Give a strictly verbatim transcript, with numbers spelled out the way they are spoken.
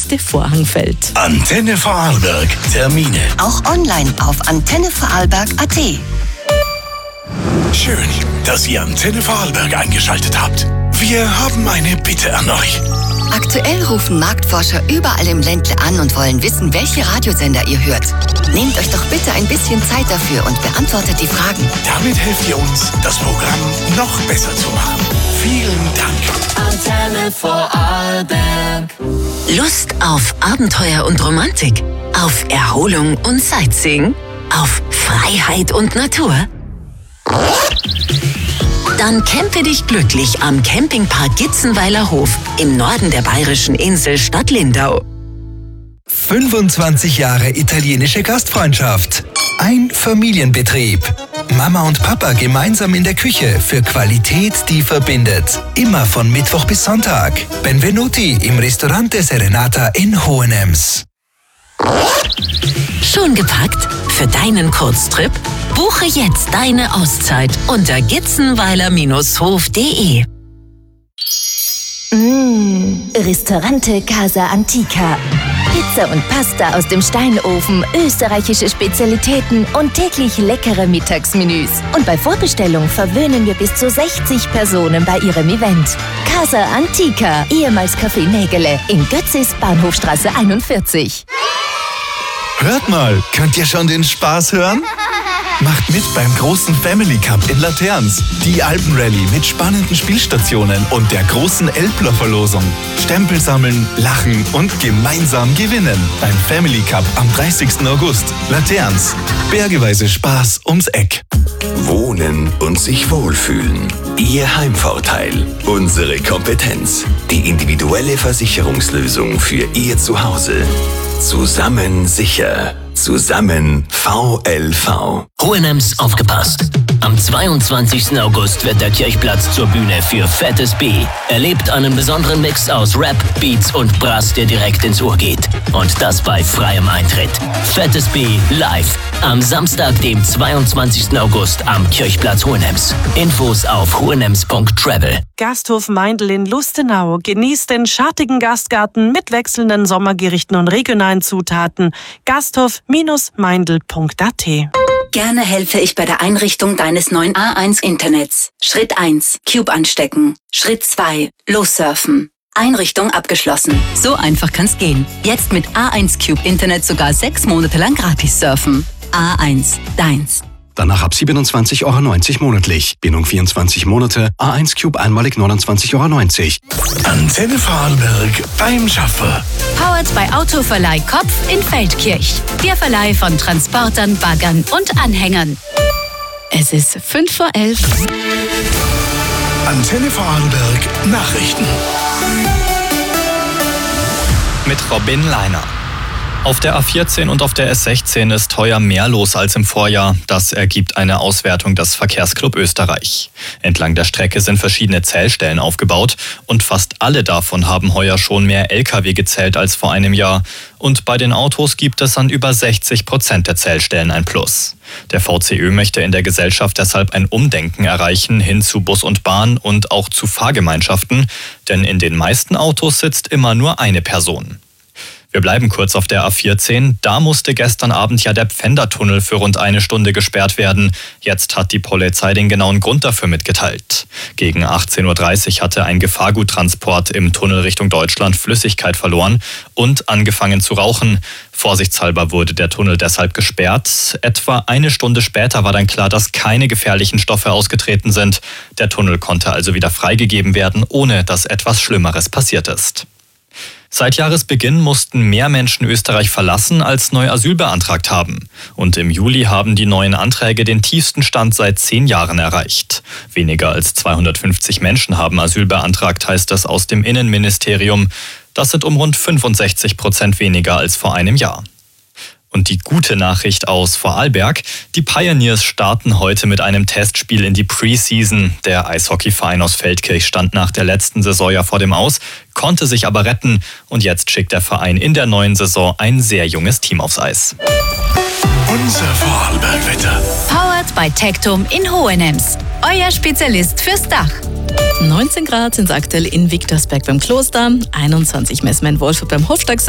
nächste Vorhang fällt. Antenne Vorarlberg. Termine. Auch online auf antenne vorarlberg punkt at. Schön, dass ihr Antenne Vorarlberg eingeschaltet habt. Wir haben eine Bitte an euch. Aktuell rufen Marktforscher überall im Ländle an und wollen wissen, welche Radiosender ihr hört. Nehmt euch doch bitte ein bisschen Zeit dafür und beantwortet die Fragen. Damit helft ihr uns, das Programm noch besser zu machen. Vielen Dank. Antenne Vorarlberg. Lust auf Abenteuer und Romantik? Auf Erholung und Sightseeing? Auf Freiheit und Natur? Dann campe dich glücklich am Campingpark Gitzenweiler Hof im Norden der bayerischen Insel Stadt Lindau. fünfundzwanzig Jahre italienische Gastfreundschaft. Ein Familienbetrieb. Mama und Papa gemeinsam in der Küche für Qualität, die verbindet. Immer von Mittwoch bis Sonntag. Benvenuti im Ristorante Serenata in Hohenems. Schon gepackt? Für deinen Kurztrip? Buche jetzt deine Auszeit unter gitzenweiler Hof punkt de. Mmh, Ristorante Casa Antica. Pizza und Pasta aus dem Steinofen, österreichische Spezialitäten und täglich leckere Mittagsmenüs. Und bei Vorbestellung verwöhnen wir bis zu sechzig Personen bei ihrem Event. Casa Antica, ehemals Café Nägele in Götzis, Bahnhofstraße einundvierzig. Hört mal, könnt ihr schon den Spaß hören? Macht mit beim großen Family Cup in Laterns. Die Alpenrallye mit spannenden Spielstationen und der großen Elbler-Verlosung. Stempel sammeln, lachen und gemeinsam gewinnen. Beim Family Cup am dreißigsten August. Laterns. Bergeweise Spaß ums Eck. Wohnen und sich wohlfühlen. Ihr Heimvorteil. Unsere Kompetenz. Die individuelle Versicherungslösung für Ihr Zuhause. Zusammen sicher. Zusammen V L V. Hohenems aufgepasst. Am zweiundzwanzigsten August wird der Kirchplatz zur Bühne für Fettes B. Erlebt einen besonderen Mix aus Rap, Beats und Brass, der direkt ins Ohr geht. Und das bei freiem Eintritt. Fettes B live. Am Samstag, dem zweiundzwanzigsten August am Kirchplatz Hohenems. Infos auf hohenems punkt travel. Gasthof Meindl in Lustenau genießt den schattigen Gastgarten mit wechselnden Sommergerichten und regionalen Zutaten. Gasthof Meindl punkt at. Gerne helfe ich bei der Einrichtung deines neuen A eins Internets. Schritt eins. Cube anstecken. Schritt zwei. Lossurfen. Einrichtung abgeschlossen. So einfach kann's gehen. Jetzt mit A eins Cube Internet sogar sechs Monate lang gratis surfen. A eins. Deins. Danach ab siebenundzwanzig Euro neunzig monatlich. Bindung vierundzwanzig Monate. A eins Cube einmalig neunundzwanzig Euro neunzig. Antenne Vorarlberg beim Schaffer. Powered bei Autoverleih Kopf in Feldkirch. Der Verleih von Transportern, Baggern und Anhängern. Es ist fünf vor elf. Antenne Vorarlberg Nachrichten. Mit Robin Leiner. Auf der A vierzehn und auf der S sechzehn ist heuer mehr los als im Vorjahr. Das ergibt eine Auswertung des Verkehrsclub Österreich. Entlang der Strecke sind verschiedene Zählstellen aufgebaut und fast alle davon haben heuer schon mehr L K W gezählt als vor einem Jahr. Und bei den Autos gibt es an über sechzig Prozent der Zählstellen ein Plus. Der V C Ö möchte in der Gesellschaft deshalb ein Umdenken erreichen hin zu Bus und Bahn und auch zu Fahrgemeinschaften, denn in den meisten Autos sitzt immer nur eine Person. Wir bleiben kurz auf der A vierzehn. Da musste gestern Abend ja der Pfändertunnel für rund eine Stunde gesperrt werden. Jetzt hat die Polizei den genauen Grund dafür mitgeteilt. Gegen achtzehn Uhr dreißig hatte ein Gefahrguttransport im Tunnel Richtung Deutschland Flüssigkeit verloren und angefangen zu rauchen. Vorsichtshalber wurde der Tunnel deshalb gesperrt. Etwa eine Stunde später war dann klar, dass keine gefährlichen Stoffe ausgetreten sind. Der Tunnel konnte also wieder freigegeben werden, ohne dass etwas Schlimmeres passiert ist. Seit Jahresbeginn mussten mehr Menschen Österreich verlassen, als neu Asyl beantragt haben. Und im Juli haben die neuen Anträge den tiefsten Stand seit zehn Jahren erreicht. Weniger als zweihundertfünfzig Menschen haben Asyl beantragt, heißt es aus dem Innenministerium. Das sind um rund fünfundsechzig Prozent weniger als vor einem Jahr. Und die gute Nachricht aus Vorarlberg: Die Pioneers starten heute mit einem Testspiel in die Preseason. Der Eishockeyverein aus Feldkirch stand nach der letzten Saison ja vor dem Aus, konnte sich aber retten und jetzt schickt der Verein in der neuen Saison ein sehr junges Team aufs Eis. Unser Vorarlberg-Wetter. Powered by Tectum in Hohenems. Euer Spezialist fürs Dach. neunzehn Grad sind es aktuell in Victorsberg beim Kloster, einundzwanzig messen wir in Wolfurt beim Hofstagsee.